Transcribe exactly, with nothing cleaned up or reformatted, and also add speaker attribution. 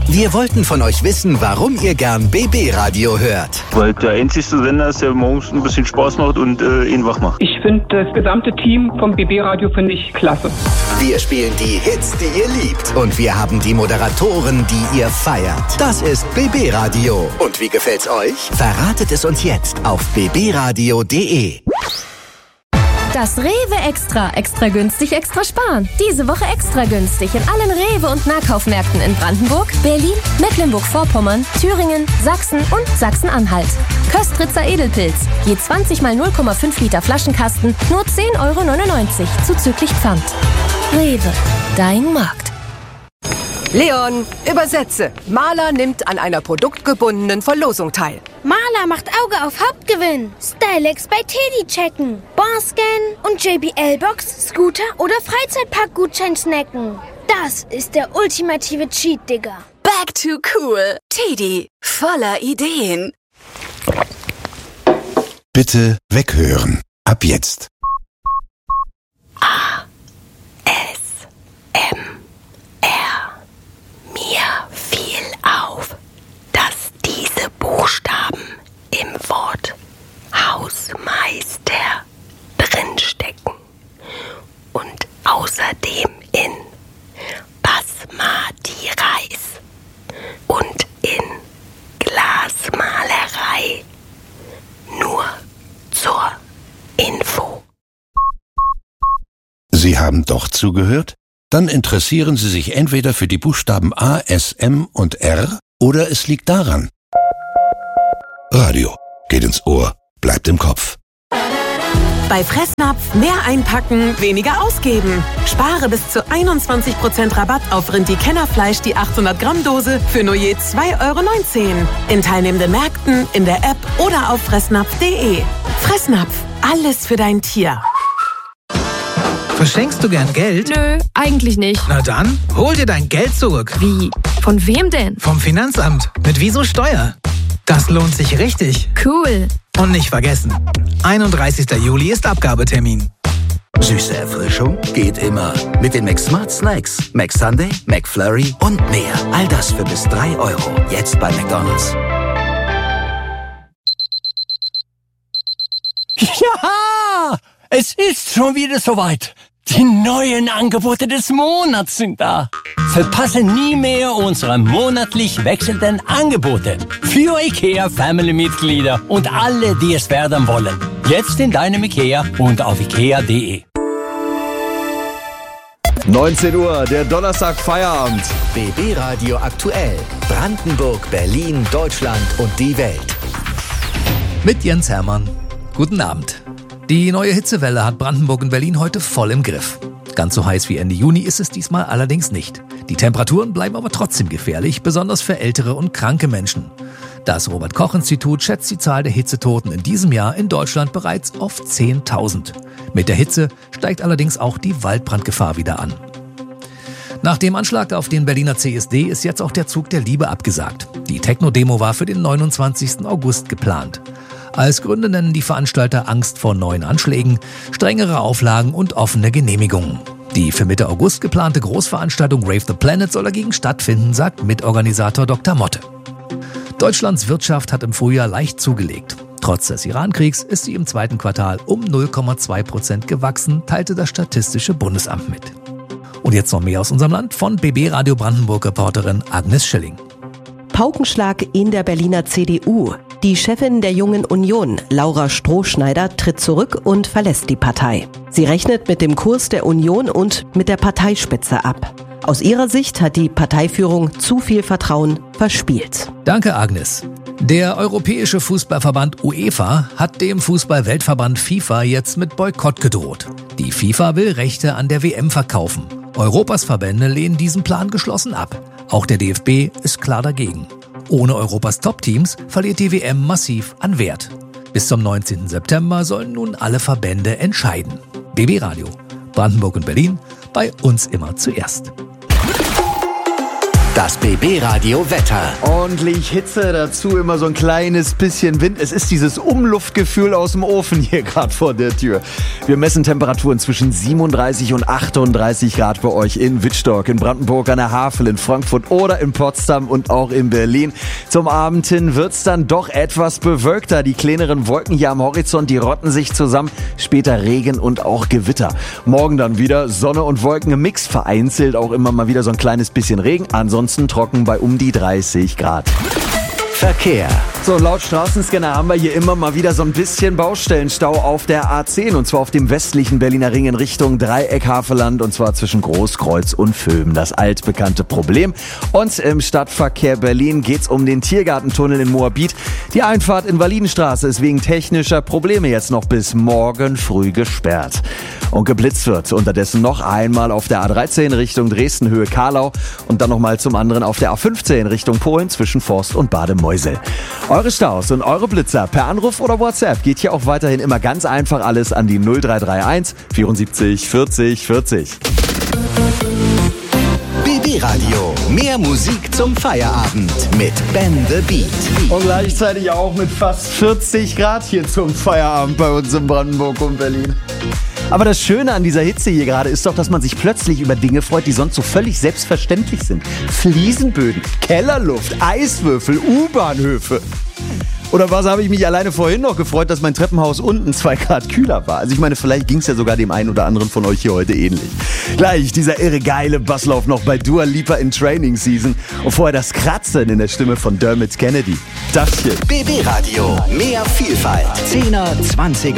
Speaker 1: Wir wollten von euch wissen, warum ihr gern B B-Radio hört.
Speaker 2: Weil der einzige Sender ist, der morgens ein bisschen Spaß macht und äh, ihn wach macht.
Speaker 3: Ich finde das gesamte Team vom B B-Radio finde ich klasse.
Speaker 1: Wir spielen die Hits, die ihr liebt. Und wir haben die Moderatoren, die ihr feiert. Das ist B B-Radio. Und wie gefällt's euch? Verratet es uns jetzt auf b b radio punkt d e.
Speaker 4: Das Rewe Extra. Extra günstig, extra sparen. Diese Woche extra günstig in allen Rewe- und Nahkaufmärkten in Brandenburg, Berlin, Mecklenburg-Vorpommern, Thüringen, Sachsen und Sachsen-Anhalt. Köstritzer Edelpilz. Je zwanzig mal null Komma fünf Liter Flaschenkasten, nur zehn Euro neunundneunzig, zuzüglich Pfand. Rewe, dein Markt.
Speaker 5: Leon, übersetze. Maler nimmt an einer produktgebundenen Verlosung teil.
Speaker 6: Maler macht Auge auf Hauptgewinn. Stylex bei Teddy checken. Barscan und J B L-Box, Scooter oder Freizeitpark-Gutschein snacken. Das ist der ultimative Cheat, Digga.
Speaker 7: Back to cool. Teddy, voller Ideen.
Speaker 8: Bitte weghören. Ab jetzt.
Speaker 7: A. S. M. R. Mir fiel auf, dass diese Buchstaben im Wort Hausmeister drinstecken und außerdem in Basmati Reis und in Glasmalerei. Nur zur Info.
Speaker 8: Sie haben doch zugehört? Dann interessieren Sie sich entweder für die Buchstaben A, S, M und R oder es liegt daran. Radio geht ins Ohr, bleibt im Kopf.
Speaker 9: Bei Fressnapf mehr einpacken, weniger ausgeben. Spare bis zu einundzwanzig Prozent Rabatt auf Rindi-Kennerfleisch die achthundert Gramm Dose für nur je zwei Euro neunzehn. In teilnehmenden Märkten, in der App oder auf fressnapf punkt de. Fressnapf, alles für dein Tier.
Speaker 10: Verschenkst du gern Geld?
Speaker 4: Nö, eigentlich nicht.
Speaker 10: Na dann, hol dir dein Geld zurück.
Speaker 4: Wie? Von wem denn?
Speaker 10: Vom Finanzamt. Mit Wieso Steuer. Das lohnt sich richtig.
Speaker 4: Cool.
Speaker 10: Und nicht vergessen, einunddreißigster Juli ist Abgabetermin.
Speaker 1: Süße Erfrischung geht immer. Mit den McSmart Snacks. McSunday, McFlurry und mehr. All das für bis drei Euro. Jetzt bei McDonald's.
Speaker 11: Ja! Es ist schon wieder soweit. Die neuen Angebote des Monats sind da. Verpasse nie mehr unsere monatlich wechselnden Angebote. Für IKEA Family-Mitglieder und alle, die es werden wollen. Jetzt in deinem IKEA und auf ikea punkt de.
Speaker 12: neunzehn Uhr, der Donnerstag Feierabend.
Speaker 1: B B-Radio aktuell. Brandenburg, Berlin, Deutschland und die Welt.
Speaker 13: Mit Jens Hermann. Guten Abend. Die neue Hitzewelle hat Brandenburg und Berlin heute voll im Griff. Ganz so heiß wie Ende Juni ist es diesmal allerdings nicht. Die Temperaturen bleiben aber trotzdem gefährlich, besonders für ältere und kranke Menschen. Das Robert-Koch-Institut schätzt die Zahl der Hitzetoten in diesem Jahr in Deutschland bereits auf zehntausend. Mit der Hitze steigt allerdings auch die Waldbrandgefahr wieder an. Nach dem Anschlag auf den Berliner C S D ist jetzt auch der Zug der Liebe abgesagt. Die Techno-Demo war für den neunundzwanzigsten August geplant. Als Gründe nennen die Veranstalter Angst vor neuen Anschlägen, strengere Auflagen und offene Genehmigungen. Die für Mitte August geplante Großveranstaltung Rave the Planet soll dagegen stattfinden, sagt Mitorganisator Doktor Motte. Deutschlands Wirtschaft hat im Frühjahr leicht zugelegt. Trotz des Iran-Kriegs ist sie im zweiten Quartal um null Komma zwei Prozent gewachsen, teilte das Statistische Bundesamt mit. Und jetzt noch mehr aus unserem Land von B B-Radio Brandenburg-Reporterin Agnes Schilling.
Speaker 14: Paukenschlag in der Berliner C D U. Die Chefin der Jungen Union, Laura Strohschneider, tritt zurück und verlässt die Partei. Sie rechnet mit dem Kurs der Union und mit der Parteispitze ab. Aus ihrer Sicht hat die Parteiführung zu viel Vertrauen verspielt.
Speaker 13: Danke, Agnes. Der Europäische Fußballverband UEFA hat dem Fußball-Weltverband FIFA jetzt mit Boykott gedroht. Die FIFA will Rechte an der W M verkaufen. Europas Verbände lehnen diesen Plan geschlossen ab. Auch der D F B ist klar dagegen. Ohne Europas Top-Teams verliert die W M massiv an Wert. Bis zum neunzehnten September sollen nun alle Verbände entscheiden. B B-Radio, Brandenburg und Berlin, bei uns immer zuerst.
Speaker 1: Das B B-Radio Wetter.
Speaker 12: Ordentlich Hitze, dazu immer so ein kleines bisschen Wind. Es ist dieses Umluftgefühl aus dem Ofen hier gerade vor der Tür. Wir messen Temperaturen zwischen siebenunddreißig und achtunddreißig Grad bei euch in Wittstock, in Brandenburg an der Havel, in Frankfurt oder in Potsdam und auch in Berlin. Zum Abend hin wird's dann doch etwas bewölkter. Die kleineren Wolken hier am Horizont, die rotten sich zusammen. Später Regen und auch Gewitter. Morgen dann wieder Sonne und Wolken im Mix. Vereinzelt auch immer mal wieder so ein kleines bisschen Regen. Ansonsten trocken bei um die dreißig Grad.
Speaker 1: Verkehr.
Speaker 12: So, laut Straßenscanner haben wir hier immer mal wieder so ein bisschen Baustellenstau auf der A zehn. Und zwar auf dem westlichen Berliner Ring in Richtung Dreieck-Havelland. Und zwar zwischen Großkreuz und Vöben. Das altbekannte Problem. Und im Stadtverkehr Berlin geht's um den Tiergartentunnel in Moabit. Die Einfahrt in Validenstraße ist wegen technischer Probleme jetzt noch bis morgen früh gesperrt. Und geblitzt wird unterdessen noch einmal auf der A dreizehn Richtung Dresden Höhe Karlau und dann nochmal zum anderen auf der A fünfzehn Richtung Polen zwischen Forst und Bademeusel. Eure Staus und eure Blitzer per Anruf oder WhatsApp geht hier auch weiterhin immer ganz einfach alles an die null drei drei eins vierundsiebzig vierzig vierzig.
Speaker 1: B B-Radio. Mehr Musik zum Feierabend mit Ben the Beat.
Speaker 12: Und gleichzeitig auch mit fast vierzig Grad hier zum Feierabend bei uns in Brandenburg und Berlin. Aber das Schöne an dieser Hitze hier gerade ist doch, dass man sich plötzlich über Dinge freut, die sonst so völlig selbstverständlich sind. Fliesenböden, Kellerluft, Eiswürfel, U-Bahnhöfe. Oder was, habe ich mich alleine vorhin noch gefreut, dass mein Treppenhaus unten zwei Grad kühler war. Also ich meine, vielleicht ging es ja sogar dem einen oder anderen von euch hier heute ähnlich. Gleich dieser irre geile Basslauf noch bei Dua Lipa in Training Season. Und vorher das Kratzen in der Stimme von Dermot Kennedy. Das hier.
Speaker 1: B B-Radio. Mehr Vielfalt. Zehner, Zwanziger